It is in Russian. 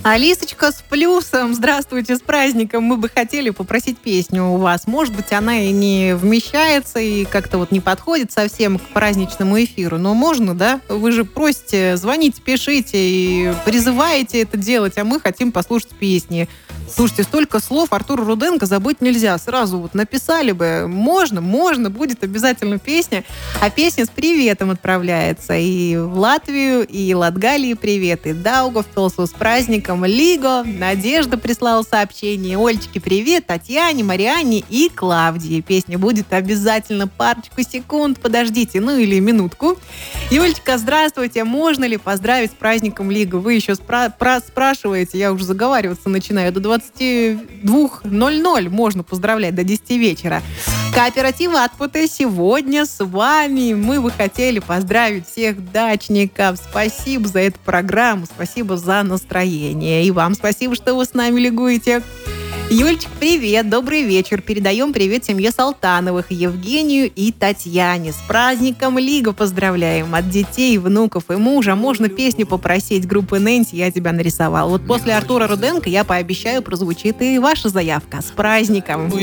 Алисочка с плюсом. Здравствуйте, с праздником. Мы бы хотели попросить песню у вас. Может быть, она и не вмещается, и как-то вот не подходит совсем к праздничному эфиру. Но можно, да? Вы же просите, звоните, пишите и призываете это делать, а мы хотим послушать песни. Слушайте, столько слов Артура Руденко забыть нельзя. Сразу вот написали бы. Можно, будет обязательно песня. А песня с приветом отправляется и в Латвию, и Латгалии привет, и Даугавпилсу с праздником. Лиго, Надежда прислала сообщение. Ольчке привет, Татьяне, Марианне и Клавдии. Песня будет обязательно. Парочку секунд, подождите, ну или минутку. Юлечка, здравствуйте. Можно ли поздравить с праздником Лиго? Вы еще спрашиваете, я уже заговариваться начинаю. До 22:00 можно поздравлять, до 10 вечера. Кооператив Атпута сегодня с вами. Мы бы хотели поздравить всех дачников. Спасибо за эту программу, спасибо за настроение. И вам спасибо, что вы с нами лигуете. Юльчик, привет, добрый вечер. Передаем привет семье Салтановых, Евгению и Татьяне. С праздником Лига поздравляем. От детей, внуков и мужа. Можно песню попросить группы Нэнси «Я тебя нарисовал». Вот после Артура Руденко, я пообещаю, прозвучит и ваша заявка. С праздником!